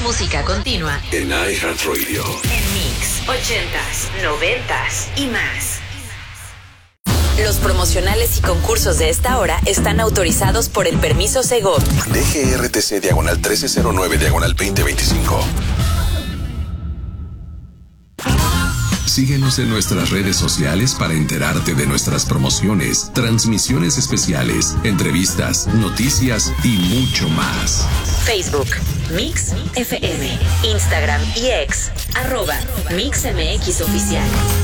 música continua en iHeartRadio. En Mix 80s, 90s y más. Los promocionales y concursos de esta hora están autorizados por el permiso Segov. DGRTC /1309/2025. Síguenos en nuestras redes sociales para enterarte de nuestras promociones, transmisiones especiales, entrevistas, noticias y mucho más. Facebook, Mix FM, Instagram y X, @MixMX Oficial.